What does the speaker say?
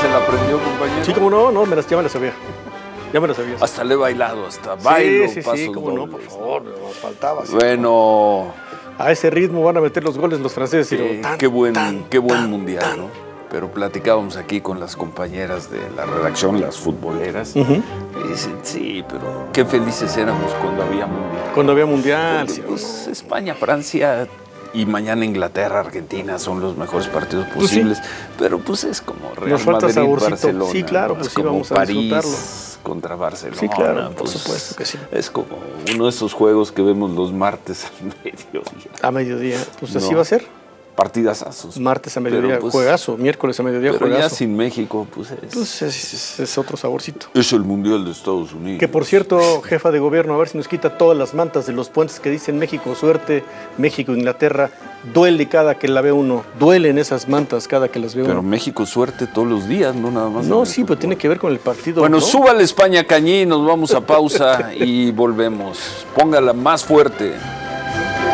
la aprendió, compañero? Sí, como no, ya me la sabía. Ya me la sabía. Hasta le he bailado, hasta bailo, sí, pasos cómo no, por dobles, favor, nos faltaba. Sí. Bueno, A ese ritmo van a meter los goles los franceses. qué buen mundial, ¿no? Pero platicábamos aquí con las compañeras de la redacción, las futboleras, y dicen, sí, pero qué felices éramos cuando había mundial. Cuando había mundial, Porque, sí. pues, España, Francia y mañana Inglaterra, Argentina son los mejores partidos posibles, pero pues es como Real Nos falta Madrid, saborcito. Barcelona. Sí, claro, ¿no? pues Es sí, como vamos a París disfrutarlo. contra Barcelona. Sí, claro, por pues, supuesto que sí. Es como uno de esos juegos que vemos los martes al mediodía. A mediodía, pues así No. va a ser. Partidazazos. Martes a mediodía, Pero, pues, juegazo. Miércoles a mediodía, Pero juegazo. ya sin México, pues Pues es otro saborcito. es el Mundial de Estados Unidos. Que por cierto, jefa de gobierno, a ver si nos quita todas las mantas de los puentes que dicen México suerte, México, Inglaterra. Duele cada que la ve uno. Duelen esas mantas cada que las ve Pero uno. México suerte todos los días, no nada más. No, sí, pero tiene que ver con el partido. Bueno, ¿no? súbale España Cañí, nos vamos a pausa y volvemos. Póngala más fuerte.